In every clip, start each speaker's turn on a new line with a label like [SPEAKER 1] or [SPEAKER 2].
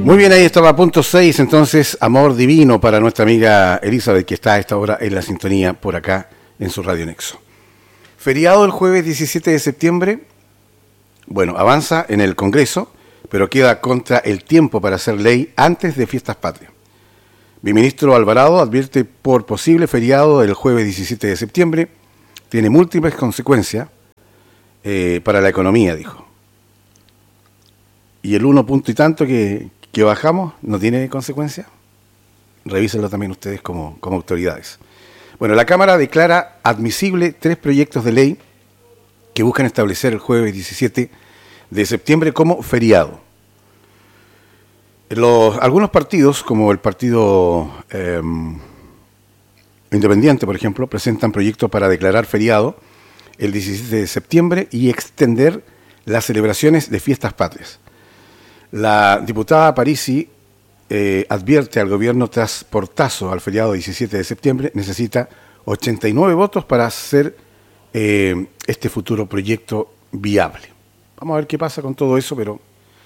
[SPEAKER 1] Muy bien, ahí estaba punto 6, entonces, Amor Divino para nuestra amiga Elizabeth, que está a esta hora en la sintonía por acá en su Radio Nexo. Feriado el jueves 17 de septiembre, bueno, avanza en el Congreso, pero queda contra el tiempo para hacer ley antes de Fiestas Patrias. Mi ministro Alvarado advierte por posible feriado el jueves 17 de septiembre, tiene múltiples consecuencias para la economía, dijo. Y el 1 punto y tanto que bajamos no tiene consecuencias. Revísenlo también ustedes como autoridades. Bueno, la Cámara declara admisible 3 proyectos de ley que buscan establecer el jueves 17 de septiembre como feriado. Algunos partidos, como el Partido Independiente, por ejemplo, presentan proyectos para declarar feriado el 17 de septiembre y extender las celebraciones de Fiestas Patrias. La diputada Parisi advierte al gobierno tras portazo al feriado 17 de septiembre, necesita 89 votos para hacer este futuro proyecto viable. Vamos a ver qué pasa con todo eso, pero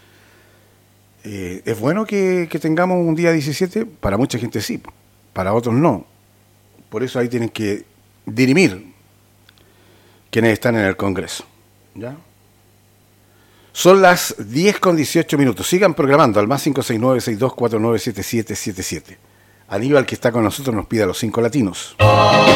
[SPEAKER 1] es bueno que tengamos un día 17, para mucha gente sí, para otros no. Por eso ahí tienen que dirimir quienes están en el Congreso. ¿Ya? Son las 10:18. Sigan programando al más 569-6249-7777. Aníbal, que está con nosotros, nos pide a los 5 latinos.